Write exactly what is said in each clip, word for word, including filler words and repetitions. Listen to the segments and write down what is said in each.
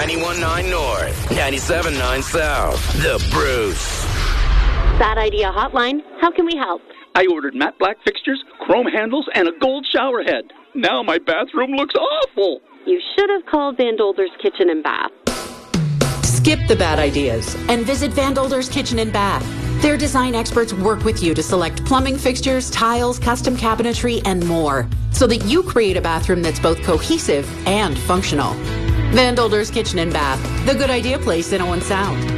ninety-one point nine North, ninety-seven point nine South. The Bruce. Bad Idea Hotline. How can we help? I ordered matte black fixtures, chrome handles, and a gold shower head. Now my bathroom looks awful. You should have called Van Dolder's Kitchen and Bath. Skip the bad ideas and visit Van Dolder's Kitchen and Bath. Their design experts work with you to select plumbing fixtures, tiles, custom cabinetry, and more, so that you create a bathroom that's both cohesive and functional. Van Dolder's Kitchen and Bath, the good idea place in Owen Sound.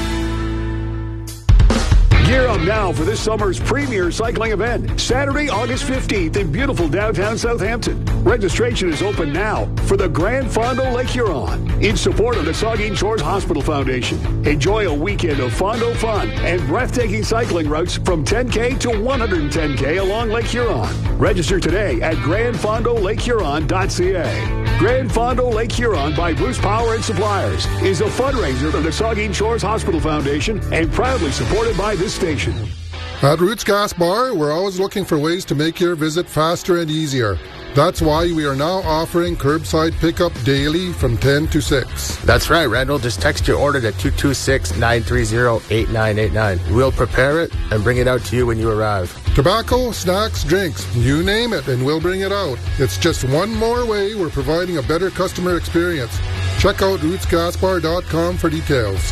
Gear up now for this summer's premier cycling event, Saturday, August fifteenth in beautiful downtown Southampton. Registration is open now for the Grand Fondo Lake Huron in support of the Saugeen Shores Hospital Foundation. Enjoy a weekend of Fondo fun and breathtaking cycling routes from ten K to one hundred ten K along Lake Huron. Register today at grand fondo lake huron dot c a. Grand Fondo Lake Huron by Bruce Power and Suppliers is a fundraiser of the Saugeen Shores Hospital Foundation and proudly supported by this station. At Roots Gas Bar, we're always looking for ways to make your visit faster and easier. That's why we are now offering curbside pickup daily from ten to six. That's right, Randall. Just text your order to two two six, nine three zero, eight nine eight nine. We'll prepare it and bring it out to you when you arrive. Tobacco, snacks, drinks, you name it, and we'll bring it out. It's just one more way we're providing a better customer experience. Check out roots gas bar dot com for details.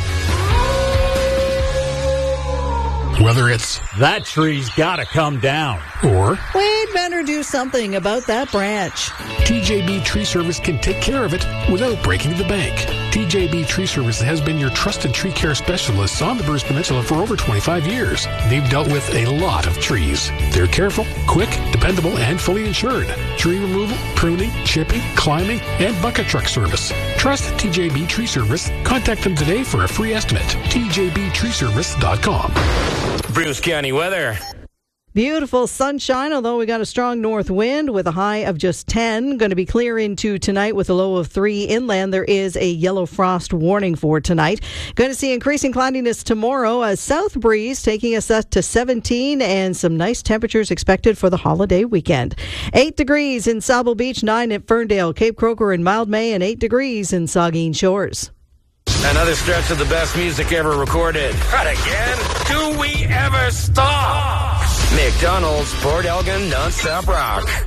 Whether it's that tree's gotta come down, or we'd better do something about that branch, T J B Tree Service can take care of it without breaking the bank. T J B Tree Service has been your trusted tree care specialists on the Bruce Peninsula for over twenty-five years. They've dealt with a lot of trees. They're careful, quick, dependable, and fully insured. Tree removal, pruning, chipping, climbing, and bucket truck service. Trust T J B Tree Service. Contact them today for a free estimate. T J B tree service dot com. Bruce County weather. Beautiful sunshine, although we got a strong north wind with a high of just ten. Going to be clear into tonight with a low of three. Inland, there is a yellow frost warning for tonight. Going to see increasing cloudiness tomorrow. A south breeze taking us up to seventeen and some nice temperatures expected for the holiday weekend. eight degrees in Sauble Beach, nine at Ferndale, Cape Croker and Mildmay, and eight degrees in Saugeen Shores. Another stretch of the best music ever recorded. Not again. Do we ever stop? McDonald's, Port Elgin, non-stop rock.